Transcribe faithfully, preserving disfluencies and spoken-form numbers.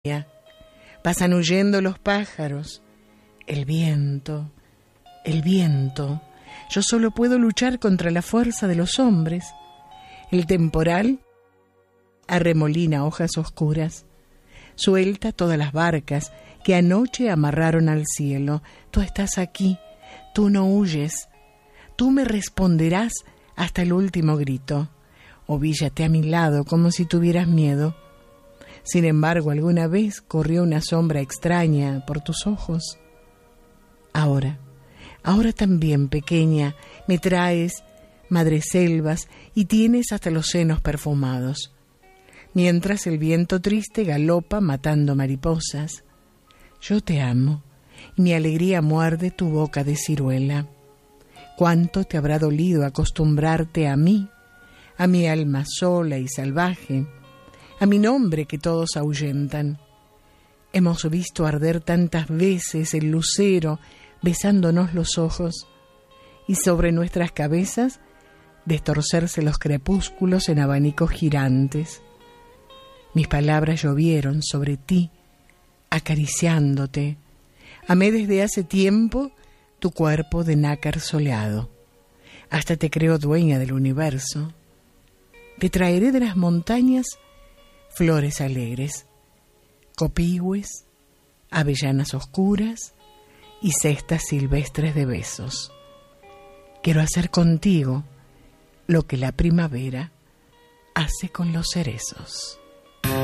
Pasan huyendo los pájaros, el viento, el viento. Yo solo puedo luchar contra la fuerza de los hombres. El temporal arremolina hojas oscuras, suelta todas las barcas que anoche amarraron al cielo. Tú estás aquí, tú no huyes, tú me responderás hasta el último grito. Ovíllate a mi lado como si tuvieras miedo. Sin embargo, alguna vez corrió una sombra extraña por tus ojos. Ahora, ahora también, pequeña, me traes madreselvas y tienes hasta los senos perfumados, mientras el viento triste galopa matando mariposas. Yo te amo, y mi alegría muerde tu boca de ciruela. ¿Cuánto te habrá dolido acostumbrarte a mí, a mi alma sola y salvaje, a mi nombre que todos ahuyentan? Hemos visto arder tantas veces el lucero besándonos los ojos, y sobre nuestras cabezas destorcerse los crepúsculos en abanicos girantes. Mis palabras llovieron sobre ti, acariciándote. Amé desde hace tiempo tu cuerpo de nácar soleado. Hasta te creo dueña del universo. Te traeré de las montañas flores alegres, copihue, avellanas oscuras y cestas silvestres de besos. Quiero hacer contigo lo que la primavera hace con los cerezos.